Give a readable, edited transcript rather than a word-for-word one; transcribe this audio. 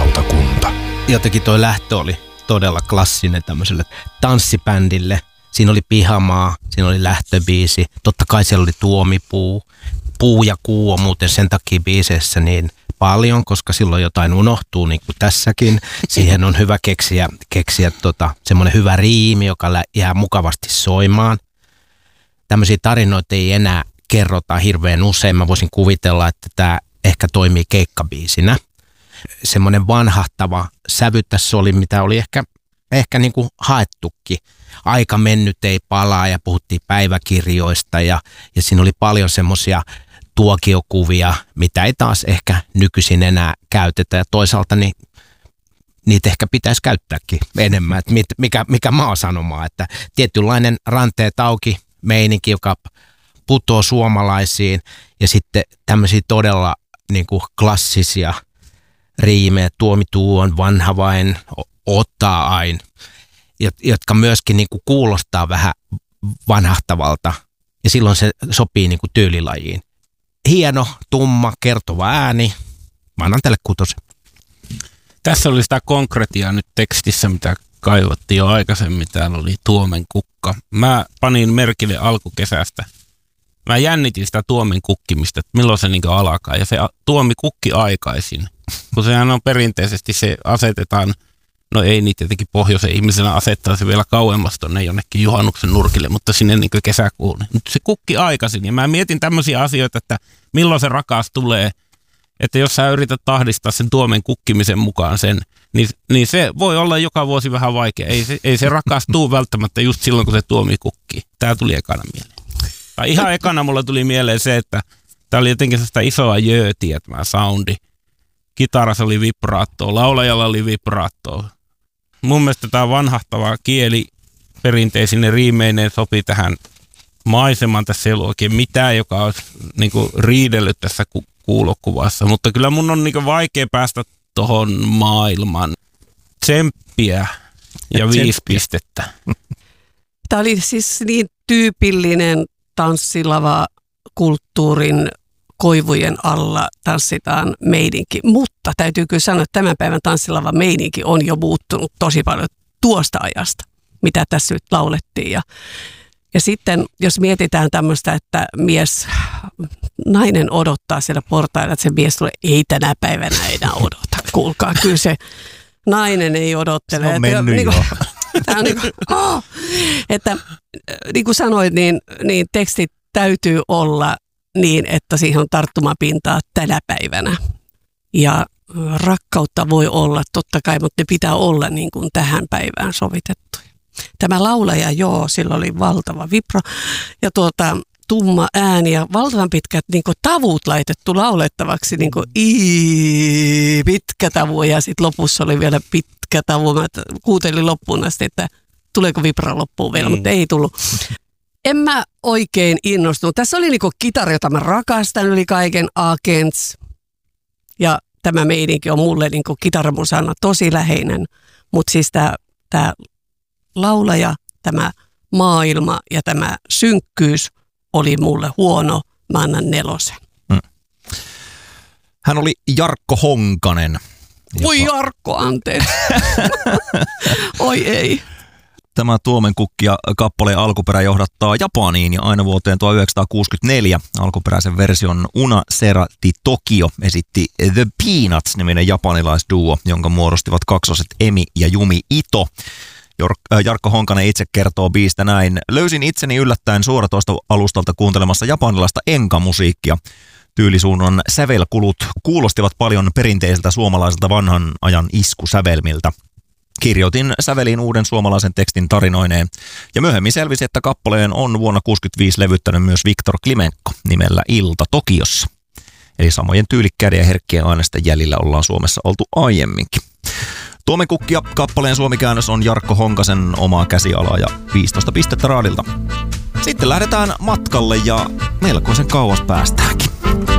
lautakunta. Jotenkin toi lähtö oli todella klassinen tämmöiselle tanssibändille. Siinä oli Pihamaa, siinä oli lähtöbiisi. Totta kai siellä oli Tuomipuu. Puu ja kuu on muuten sen takia biiseissä niin paljon, koska silloin jotain unohtuu, niin kuin tässäkin. Siihen on hyvä keksiä semmoinen hyvä riimi, joka jää mukavasti soimaan. Tämmöisiä tarinoita ei enää kerrota hirveän usein. Mä voisin kuvitella, että tämä ehkä toimii keikkabiisinä. Semmoinen vanhahtava sävy tässä oli, mitä oli ehkä niin kuin haettukin. Aika mennyt ei palaa ja puhuttiin päiväkirjoista ja siinä oli paljon semmoisia tuokiokuvia, mitä ei taas ehkä nykyisin enää käytetä. Ja toisaalta niin niitä ehkä pitäisi käyttääkin enemmän, että mikä mä oon sanomaan, että tietynlainen ranteet auki meininki, joka putoo suomalaisiin ja sitten tämmöisiä todella niin kuin klassisia riimejä, tuomituu on vanha vain, ottaa aina, jotka myöskin niin kuin kuulostaa vähän vanhahtavalta ja silloin se sopii niin kuin tyylilajiin. Hieno, tumma, kertova ääni. Mä annan tälle 6. Tässä oli sitä konkretiaa nyt tekstissä, mitä kaivattiin jo aikaisemmin. Täällä oli Tuomen kukka. Mä panin merkille alkukesästä. Mä jännitin sitä Tuomen kukkimista, että milloin se niin alkaa. Ja se Tuomi kukki aikaisin. Kun sehän on perinteisesti, se asetetaan, no ei niitä jotenkin pohjoisen ihmisenä asettaa se vielä kauemmas tonne jonnekin juhannuksen nurkille, mutta sinne niin kesäkuun. Nyt se kukki aikaisin. Ja mä mietin tämmöisiä asioita, että milloin se rakas tulee. Että jos sä yrität tahdistaa sen Tuomen kukkimisen mukaan sen, niin se voi olla joka vuosi vähän vaikea. Ei se rakas tuu välttämättä just silloin, kun se Tuomi kukkii. Tää tuli ekana mieleen. Tai ihan ekana mulla tuli mieleen se, että tää oli jotenkin sellaista isoa jöötiä tämä soundi. Kitarassa oli vibraattoa, laulajalla oli vibraattoa. Mun mielestä tämä vanhahtava kieli perinteisine riimeineen sopi tähän maisemaan. Tässä ei ollut oikein mitään, joka olisi niin kuin riidellyt tässä kuulokuvassa. Mutta kyllä mun on niin kuin vaikea päästä tohon maailman. Tsemppiä ja 5 pistettä. Tämä oli siis niin tyypillinen tanssilava kulttuurin koivujen alla tanssitaan meininki, mutta täytyy kyllä sanoa, että tämän päivän tanssilava meininki on jo muuttunut tosi paljon tuosta ajasta, mitä tässä nyt laulettiin. Ja sitten jos mietitään tämmöistä, että nainen odottaa siellä portailla, että se mies tulee, ei tänä päivänä enää odota. Kuulkaa, kyllä se nainen ei odottele. Se on mennyt jo. Tämä on että niin kuin sanoit, niin tekstit täytyy olla niin, että siihen on tarttumapintaa tänä päivänä. Ja rakkautta voi olla totta kai, mutta ne pitää olla niin kuin tähän päivään sovitettu. Tämä laulaja, sillä oli valtava vibra ja tumma ääni ja valtavan pitkät niin kuin tavut laitettu laulettavaksi, niin kuin pitkä tavu ja sitten lopussa oli vielä pitkä tavu. Mä kuuntelin loppuun asti, että tuleeko vibra loppuun vielä, mutta ei tullut. En mä oikein innostunut. Tässä oli niinku kitara, jota mä rakastan yli kaiken, Agents. Ja tämä meininki on mulle niinku kitaramusana tosi läheinen. Mutta siis tämä laulaja, tämä maailma ja tämä synkkyys oli mulle huono. Mä annan 4. Hän oli Jarkko Honkanen. Voi Jarkko, anteeksi. Oi ei. Tämä Tuomen kukkia kappaleen alkuperä johdattaa Japaniin ja aina vuoteen 1964. Alkuperäisen version Una Serati Tokio esitti The Peanuts-niminen japanilaisduo, jonka muodostivat kaksoset Emi ja Jumi Ito. Jarkko Honkanen itse kertoo biistä näin. Löysin itseni yllättäen suoratoistoalustalta kuuntelemassa japanilaista enka-musiikkia. Tyylisuunnan sävelkulut kuulostivat paljon perinteiseltä suomalaiselta vanhan ajan iskusävelmiltä. Kirjoitin säveliin uuden suomalaisen tekstin tarinoineen ja myöhemmin selvisi, että kappaleen on vuonna 1965 levyttänyt myös Viktor Klimenko nimellä Ilta Tokiossa. Eli samojen tyylikkäiden ja herkkien aineisten jäljillä ollaan Suomessa oltu aiemminkin. Tuomen kukkia kappaleen suomikäännös on Jarkko Honkasen omaa käsialaa ja 15 pistettä raadilta. Sitten lähdetään matkalle ja melkoisen kauas päästäänkin.